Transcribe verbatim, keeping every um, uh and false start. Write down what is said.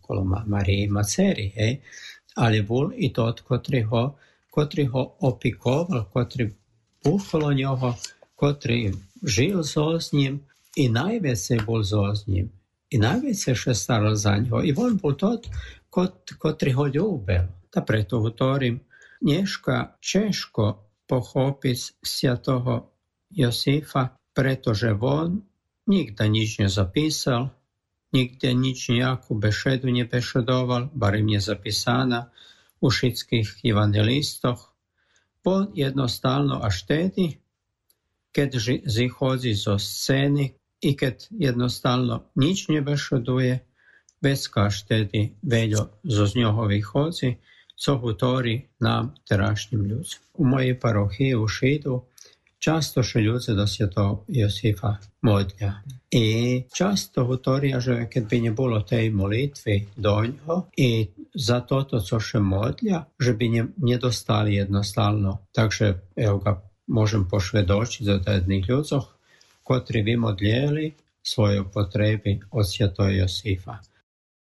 коло Марії Мацері, hej? Але був і тот, котрий го, котрий го опіковав, котрий був коло нього, котрий жив зо з ним, і найвіце був зо з ним, і найвіце ще старав за нього. І він був тот, кот, котрий го любив. Та прето говорим, нешка чешко похопить святого Йосифа, pretože on nikda nič nezapísal, nikde nič nejakú bešedu nebešedoval, barem je zapísaná u všetkých evangelistoch. On jednostavno až tedy, keď zichodzi zo scény i keď jednostavno nič nebešeduje, vecka až tedy veľo zo z ňoho vychodzi, co hutori nám terašnjim ľuďom. U mojej parochii u Šidu často še ľudia do Svetého Josifa modlia. I často hovoria, že keď by nebolo tej molitvy doňho i za toto, co še modlia, že by ne, nedostali jednostavno. Takže ja ga môžem pošvedočiť za jedných ľuďoch, ktorí vymodlili svoje potreby od Svetého Josifa.